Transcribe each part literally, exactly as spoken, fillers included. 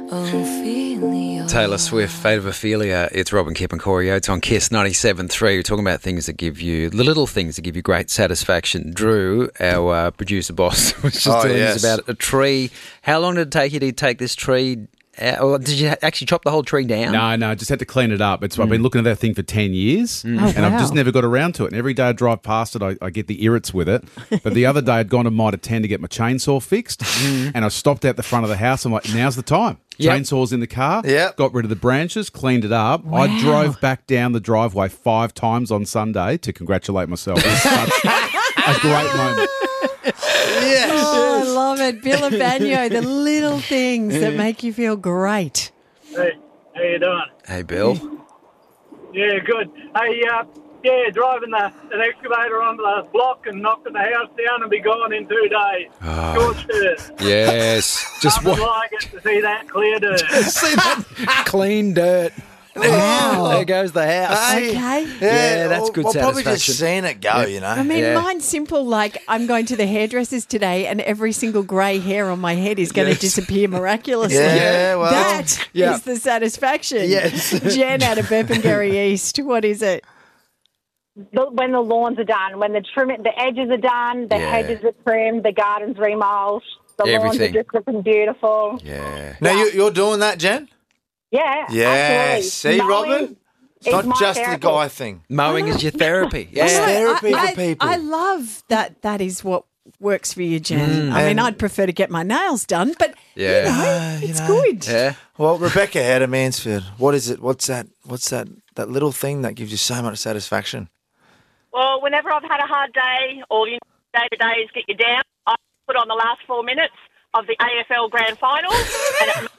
Ophelia. Taylor Swift, Fate of Ophelia. It's Robin Kipp and Corey Oates on Kiss ninety-seven point three. We're talking about things that give you, the little things that give you great satisfaction. Drew, our uh, producer boss, was just Oh, telling yes. us about a tree. How long did it take you to take this tree out? Or did you actually chop the whole tree down? No, no, just had to clean it up. It's I've been looking at that thing for ten years, Mm. Oh, and I've just wow. never got around to it. And every day I drive past it, I, I get the irrits with it. But the other day I'd gone to Mitre ten to get my chainsaw fixed, and I stopped out the front of the house. I'm like, now's the time. Yep. Chainsaw's in the car. Yep. Got rid of the branches, cleaned it up. Wow. I drove back down the driveway five times on Sunday to congratulate myself. It was such a great moment. Yes. Oh, I love it. Bill and Banyo, the little things that make you feel great. Hey, how you doing? Hey, Bill. Yeah, good. Hey, uh, yeah, driving the, an excavator onto the block and knocking the house down and be gone in two days. Oh. Good dirt. Yes. Just Nothing what? like it to see that clear dirt. See that clean dirt. Wow. There goes the house. Okay. Yeah, that's good I've probably just satisfaction. seen it go, you know. I mean, Yeah. mine's simple. Like, I'm going to the hairdressers today, and every single grey hair on my head is going to Yes. disappear miraculously. Yeah, well. that Yeah. is the satisfaction. Yes. Jen out of Burpengary East. What is it? The, when the lawns are done, when the trim, the edges are done, the Yeah. hedges are trimmed, the garden's remulched, the lawns Everything. are just looking beautiful. Yeah. Now, you, you're doing that, Jen? Yeah, Yeah. absolutely. See, Mowing Robin? It's is not my just therapy. the guy thing. Mowing is your therapy. I know, Yeah. therapy I, for people. I, I love that. That is what works for you, Jen. Mm. I mean, And- I'd prefer to get my nails done, but Yeah. you know, Ah, you it's know. good. Yeah. Well, Rebecca out of Mansfield, what is it? What's that? What's that? That little thing that gives you so much satisfaction? Well, whenever I've had a hard day, all you day to day is get you down. I put on the last four minutes of the A F L Grand Final, and it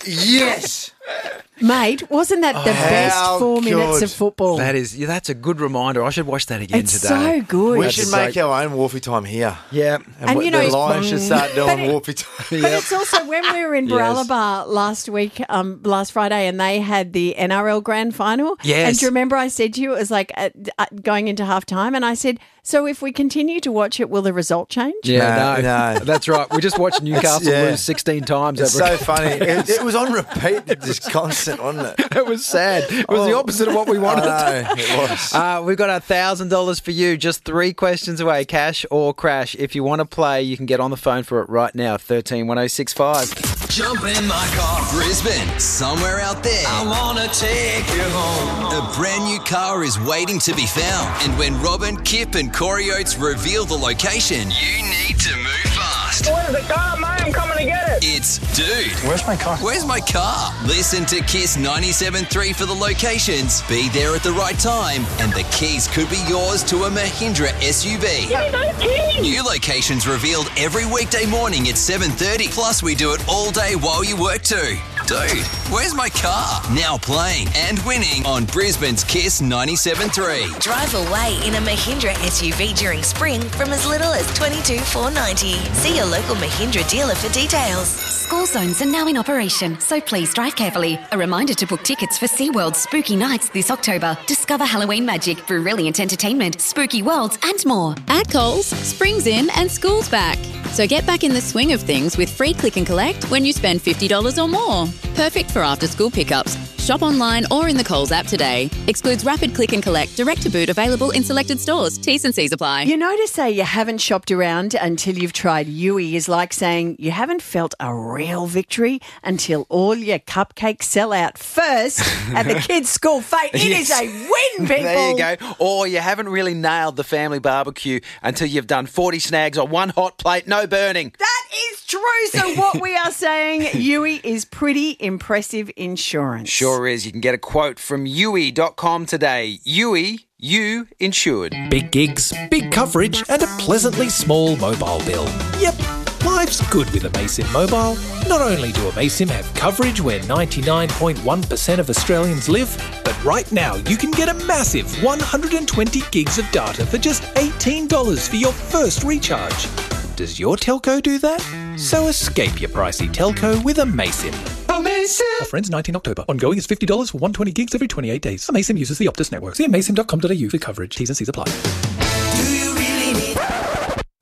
Yes. Mate, wasn't that the best how four minutes good. of football? That is, yeah, that's a good reminder. I should watch that again it's today. so good. We That's should a make great- our own Wolfie time here. Yeah. And, And we- you know, the Lions should start but doing it- Wolfie time. But it's also when we were in Yes. Baralaba last week, um, last Friday, and they had the N R L Grand Final. Yes. And do you remember I said to you, it was like uh, uh, going into half time, and I said, so if we continue to watch it, will the result change? Yeah, No, no, no. That's right. We just watched Newcastle yeah. lose sixteen times. It's over so funny. It, it was on repeat, just constant, wasn't it? It was sad. It was the Oh. opposite of what we wanted. I know, it was. Uh, we've got a thousand dollars for you. Just three questions away, cash or crash. If you want to play, you can get on the phone for it right now. Thirteen one zero six five. Jump in my car, Brisbane, somewhere out there. I wanna take you home. A brand new car is waiting to be found, and when Robin, Kip, and Corey Oates reveal the location, you need to move fast. Where's the car, mate? I'm coming to get it. It's Dude. Where's my car? Where's my car? Listen to Kiss ninety-seven point three for the locations. Be there at the right time, and the keys could be yours to a Mahindra S U V. Give me those keys. New locations revealed every weekday morning at seven thirty. Plus, we do it all day while you work too. Dude, where's my car? Now playing and winning on Brisbane's Kiss ninety-seven point three. Drive away in a Mahindra S U V during spring from as little as twenty-two thousand four hundred ninety dollars. See your local Mahindra dealer for details. School zones are now in operation, so please drive carefully. A reminder to book tickets for SeaWorld's Spooky Nights this October. Discover Halloween magic, brilliant entertainment, spooky worlds and more. At Coles, spring's in and school's back. So get back in the swing of things with free click and collect when you spend fifty dollars or more. Perfect for after-school pickups. Shop online or in the Coles app today. Excludes rapid click and collect, direct to boot, available in selected stores. T's and C's apply. You know, to say you haven't shopped around until you've tried Yui is like saying you haven't felt a real victory until all your cupcakes sell out first at the kids' school fete. It is Yes. a win, people. There you go. Or you haven't really nailed the family barbecue until you've done forty snags on one hot plate, no burning. That is true. So what we are saying, Yui is pretty impressive insurance. Sure is. You can get a quote from Yui dot com today. Yui, you insured. Big gigs, big coverage, and a pleasantly small mobile bill. Yep, life's good with Amasim Mobile. Not only do Amasim have coverage where ninety-nine point one percent of Australians live, but right now you can get a massive one hundred twenty gigs of data for just eighteen dollars for your first recharge. Does your telco do that? So escape your pricey telco with Amasim. Amasim! Offer ends nineteenth October. Ongoing is fifty dollars for one hundred twenty gigs every twenty-eight days. Amasim uses the Optus network. See amasim dot com dot a u for coverage. T's and C's apply.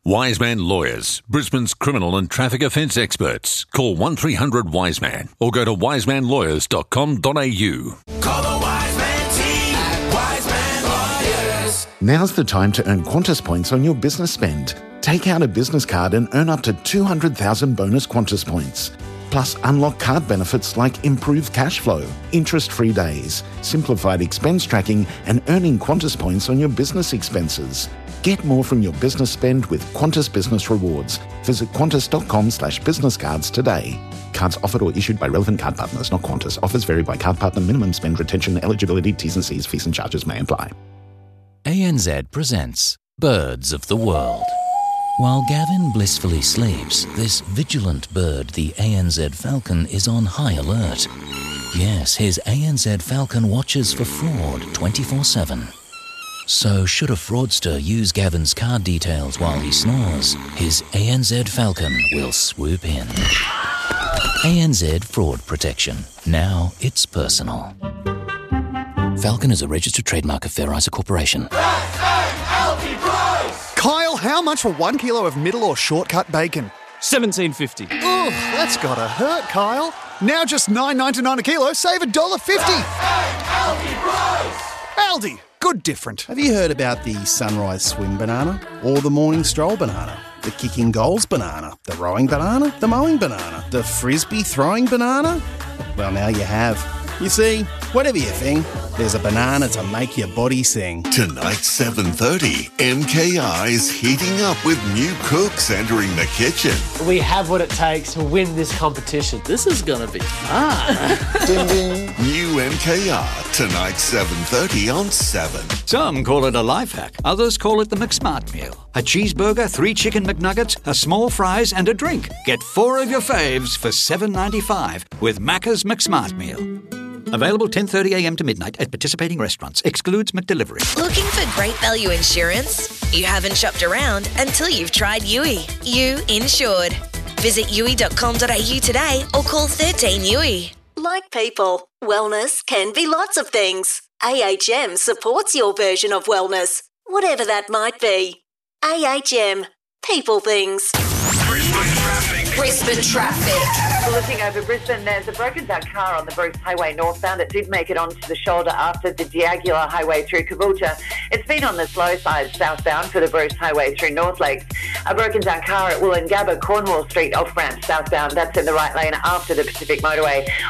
Wiseman Lawyers, Brisbane's criminal and traffic offence experts. Call one three hundred Wiseman or go to wiseman lawyers dot com dot a u. Call the Wiseman team at Wiseman Lawyers. Now's the time to earn Qantas points on your business spend. Take out a business card and earn up to two hundred thousand bonus Qantas points. Plus, unlock card benefits like improved cash flow, interest-free days, simplified expense tracking, and earning Qantas points on your business expenses. Get more from your business spend with Qantas Business Rewards. Visit qantas.com slash business cards today. Cards offered or issued by relevant card partners, not Qantas. Offers vary by card partner. Minimum spend, retention, eligibility, T's and C's, fees and charges may apply. A N Z presents Birds of the World. While Gavin blissfully sleeps, this vigilant bird, the A N Z falcon, is on high alert. Yes, his A N Z falcon watches for fraud twenty-four seven. So should a fraudster use Gavin's card details while he snores, his A N Z falcon will swoop in. A N Z Fraud Protection. Now it's personal. Falcon is a registered trademark of Fair Isa Corporation. Kyle, how much for one kilo of middle or shortcut bacon? seventeen fifty. Ugh, that's gotta hurt, Kyle. Now just nine ninety-nine a kilo, save one dollar fifty. Aldi, good different. Have you heard about the sunrise swim banana? Or the morning stroll banana? The kicking goals banana? The rowing banana? The mowing banana? The frisbee throwing banana? Well, now you have. You see, whatever you think, there's a banana to make your body sing. Tonight, seven thirty, M K R is heating up with new cooks entering the kitchen. We have what it takes to win this competition. This is going to be fun. Ding ding. New M K R, tonight, seven thirty on seven. Some call it a life hack. Others call it the McSmart meal. A cheeseburger, three chicken McNuggets, a small fries and a drink. Get four of your faves for seven ninety-five with Macca's McSmart meal. Available ten thirty a m to midnight at participating restaurants. Excludes McDelivery. Looking for great value insurance? You haven't shopped around until you've tried U I. You insured. Visit u i dot com dot a u today or call thirteen U I. Like people, wellness can be lots of things. A H M supports your version of wellness, whatever that might be. A H M. People things. Brisbane traffic. Looking over Brisbane, there's a broken down car on the Bruce Highway northbound. It did make it onto the shoulder after the Diagula Highway through Caboolture. It's been on the slow side southbound for the Bruce Highway through North Lakes. A broken down car at Woolloongabba, Cornwall Street off ramp southbound. That's in the right lane after the Pacific Motorway.